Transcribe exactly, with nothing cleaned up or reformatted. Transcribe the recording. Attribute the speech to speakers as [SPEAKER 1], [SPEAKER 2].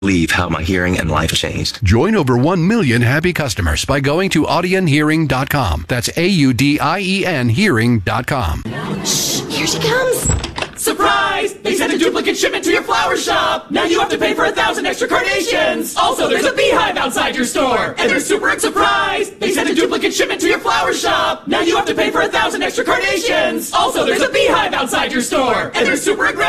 [SPEAKER 1] Believe how my hearing and life changed.
[SPEAKER 2] Join over one million happy customers by going to Audien Hearing dot com. That's A U D I E N Hearing dot com.
[SPEAKER 3] Shh, here she comes.
[SPEAKER 4] Surprise! They sent a duplicate shipment to your flower shop! Now you have to pay for a thousand extra carnations! Also, there's a beehive outside your store! And there's super surprise! They sent a duplicate shipment to your flower shop! Now you have to pay for a thousand extra carnations! Also, there's a beehive outside your store! And there's super aggressive!